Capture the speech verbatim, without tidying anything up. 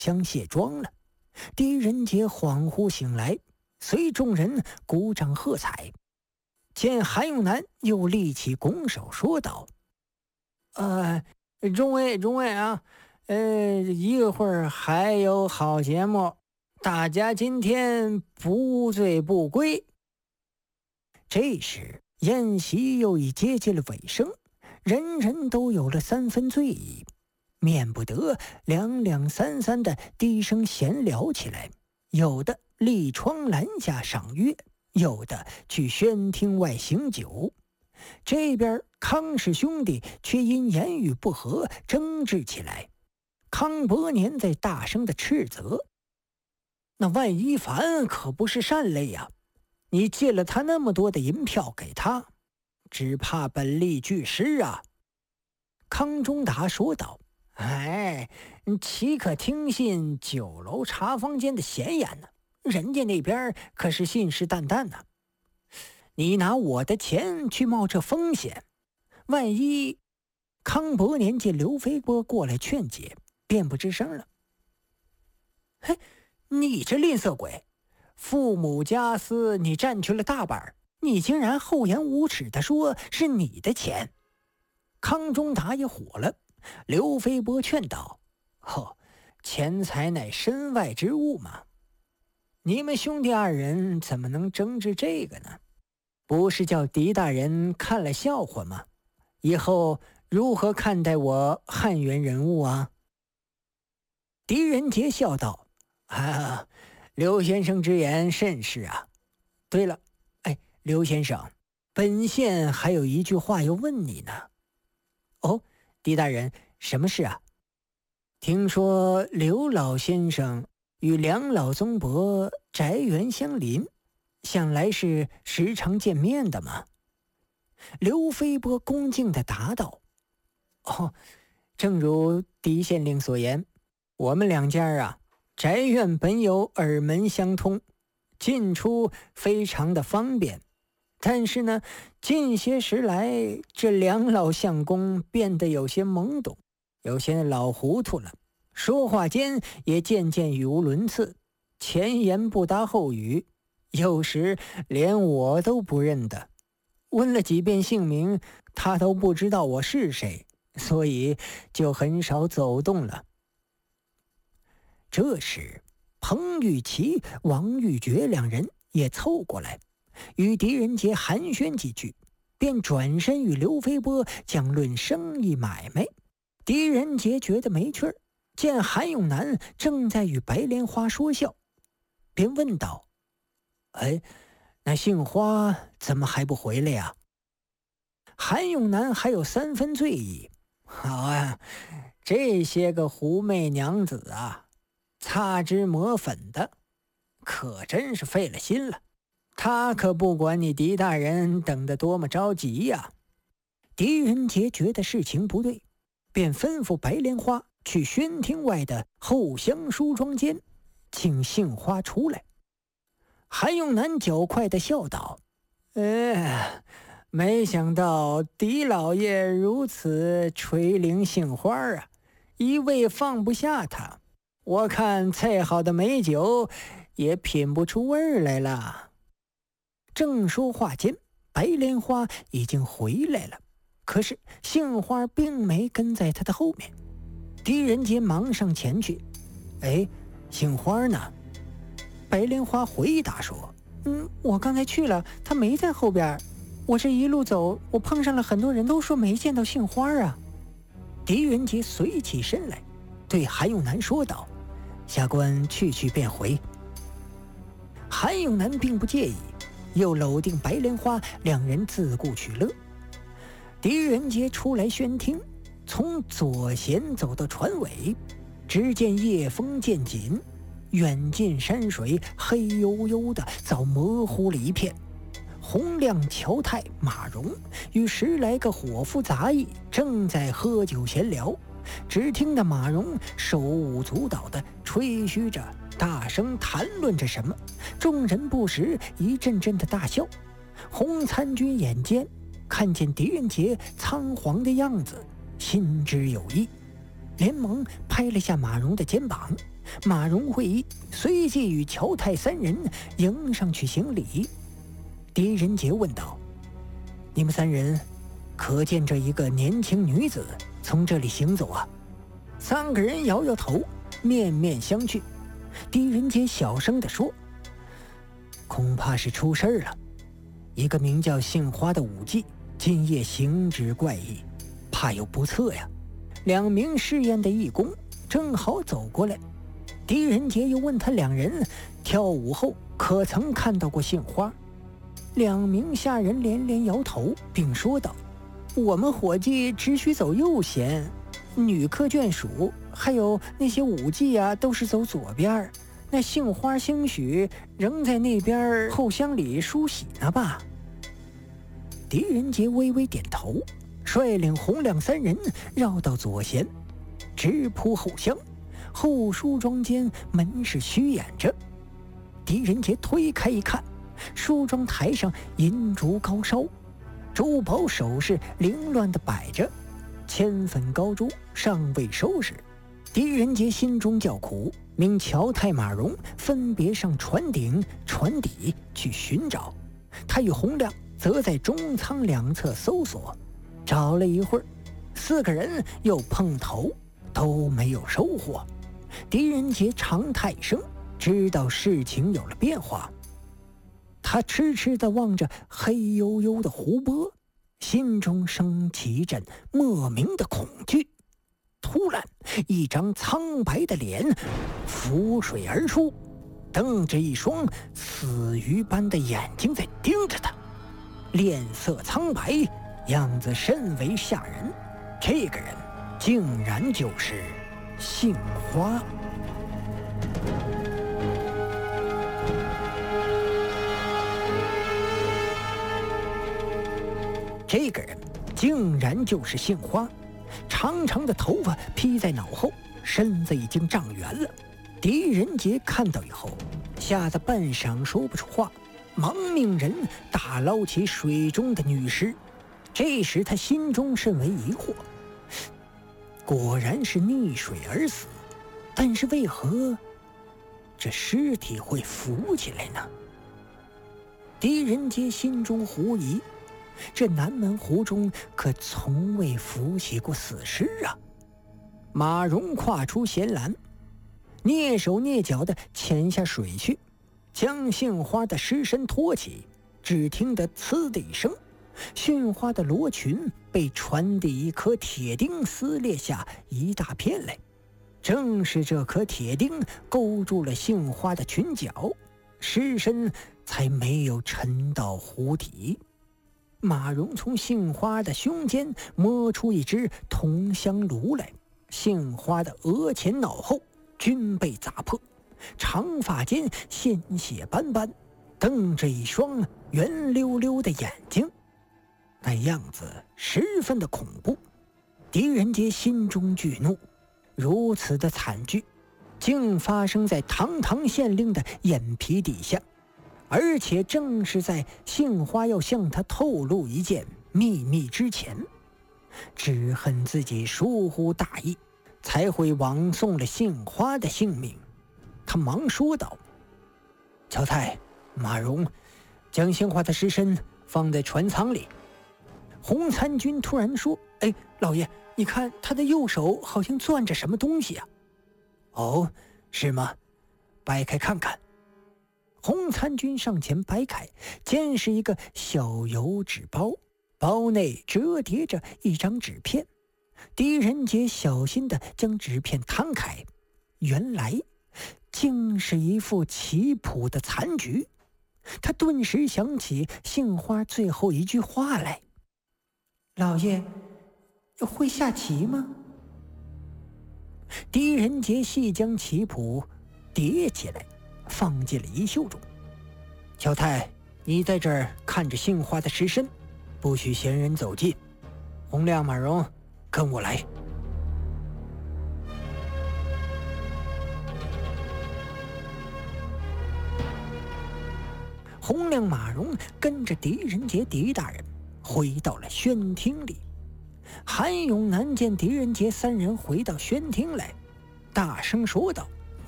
将卸妆了。狄仁杰恍惚醒来，随众人鼓掌喝彩。见韩永南又立起拱手说道：“呃，众位众位啊，呃，一会儿还有好节目，大家今天不醉不归。”这时宴席又已接近了尾声，人人都有了三分醉意，免不得两两三三的低声闲聊起来，有的立窗栏下赏月，有的去轩厅外行酒。这边康氏兄弟却因言语不合争执起来。康伯年在大声的斥责：“那万一凡可不是善类呀、啊！你借了他那么多的银票给他，只怕本利俱失啊！”康中达说道：“哎，岂可听信酒楼茶坊间的闲言呢？人家那边可是信誓旦旦呢。你拿我的钱去冒这风险，万一……”康伯年见刘飞波过来劝解，便不吱声了。“嘿，你这吝啬鬼！父母家私你占去了大半，你竟然厚颜无耻地说是你的钱！”康中达也火了。刘飞波劝道：“哦，钱财乃身外之物嘛，你们兄弟二人怎么能争执这个呢？不是叫狄大人看了笑话吗？以后如何看待我汉源人物啊？”狄仁杰笑道：“啊，刘先生之言甚是啊。对了，哎，刘先生，本县还有一句话要问你呢。”“哦，狄大人，什么事啊？”“听说刘老先生与梁老宗伯宅园相邻，想来是时常见面的嘛。”刘飞波恭敬地答道：“哦，正如狄县令所言，我们两家啊，宅院本有耳门相通，进出非常的方便。但是呢，近些时来，这梁老相公变得有些懵懂，有些老糊涂了，说话间也渐渐语无伦次，前言不搭后语，有时连我都不认得。问了几遍姓名，他都不知道我是谁，所以就很少走动了。”这时彭玉琪、王玉珏两人也凑过来，与狄仁杰寒暄几句，便转身与刘飞波讲论生意买卖。狄仁杰觉得没趣儿，见韩永南正在与白莲花说笑，便问道：“哎，那杏花怎么还不回来呀？”韩永南还有三分醉意：“好啊，这些个狐媚娘子啊，擦脂抹粉的，可真是费了心了。他可不管你狄大人等得多么着急呀。”狄仁杰觉得事情不对，便吩咐白莲花去轩厅外的后厢梳妆间请杏花出来。韩永南较快地笑道：“哎，没想到狄老爷如此垂怜杏花啊，一味放不下他。我看再好的美酒也品不出味儿来了。”正说话间，白莲花已经回来了，可是杏花并没跟在他的后面。狄仁杰忙上前去：“哎，杏花呢？”白莲花回答说：“嗯，我刚才去了，他没在后边。我这一路走，我碰上了很多人，都说没见到杏花啊。”狄仁杰随起身来，对韩永南说道：“下官去去便回。”韩永南并不介意，又搂定白莲花，两人自顾取乐。狄仁杰出来轩厅，从左贤走到船尾，只见夜风渐紧，远近山水黑黝黝的，早模糊了一片。洪亮、乔泰、马荣与十来个伙夫杂役正在喝酒闲聊，只听得马荣手舞足蹈地吹嘘着，大声谈论着什么，众人不时一阵阵的大笑。洪参军眼尖，看见狄仁杰仓皇的样子，心知有意，连忙拍了下马荣的肩膀， 马荣会意，随即与乔太三人迎上去行礼。狄仁杰问道：“你们三人可见这一个年轻女子从这里行走啊？”三个人摇摇头，面面相觑。狄仁杰小声地说：“恐怕是出事了。一个名叫杏花的武妓今夜行止怪异，怕有不测呀。”两名试验的义工正好走过来，狄仁杰又问他两人跳舞后可曾看到过杏花。两名下人连连摇头，并说道：“我们伙计只许走右贤，女客眷属还有那些舞妓啊，都是走左边。那杏花兴许仍在那边后厢里梳洗呢吧？”狄仁杰微微点头，率领洪亮三人绕到左贤，直扑后厢。后梳妆间门是虚掩着，狄仁杰推开一看，梳妆台上银烛高烧，珠宝首饰凌乱地摆着，铅粉膏珠尚未收拾。狄仁杰心中叫苦，命乔太、马荣分别上船顶、船底去寻找，他与洪亮则在中舱两侧搜索。找了一会儿，四个人又碰头，都没有收获。狄仁杰长叹一声，知道事情有了变化。他痴痴地望着黑黝黝的湖泊，心中升起一阵莫名的恐惧。突然，一张苍白的脸浮水而出，瞪着一双死鱼般的眼睛在盯着他，脸色苍白，样子甚为吓人。这个人竟然就是杏花。这个人竟然就是杏花，长长的头发披在脑后，身子已经长圆了。狄仁杰看到以后，吓得半晌说不出话，忙命人打捞起水中的女尸。这时他心中甚为疑惑，果然是溺水而死，但是为何这尸体会浮起来呢？狄仁杰心中狐疑，这南门湖中可从未浮起过死尸啊！马荣跨出舷栏，蹑手蹑脚地潜下水去，将杏花的尸身托起。只听得呲的一声，杏花的罗裙被船底一颗铁钉撕裂下一大片来，正是这颗铁钉勾住了杏花的裙角，尸身才没有沉到湖底。马荣从杏花的胸间摸出一只铜香炉来，杏花的额前脑后均被砸破，长发间鲜血斑斑，瞪着一双圆溜溜的眼睛，那样子十分的恐怖。狄仁杰心中惧怒，如此的惨剧竟发生在堂堂县令的眼皮底下，而且正是在杏花要向他透露一件秘密之前。只恨自己疏忽大意，才会枉送了杏花的性命。他忙说道：“乔太、马荣，将杏花的尸身放在船舱里。”洪参军突然说：“哎，老爷，你看他的右手好像攥着什么东西啊？”“哦，是吗？掰开看看。”洪参军上前掰开，见是一个小油纸包，包内折叠着一张纸片。狄仁杰小心地将纸片摊开，原来竟是一副棋谱的残局。他顿时想起杏花最后一句话来：“老爷，会下棋吗？”狄仁杰细将棋谱叠起来，放进了衣袖中。“乔太，你在这儿看着杏花的尸身，不许闲人走近。洪亮、马荣，跟我来。”洪亮、马荣跟着狄仁杰、狄大人回到了宣厅里。韩永南见狄仁杰三人回到宣厅来，大声说道：“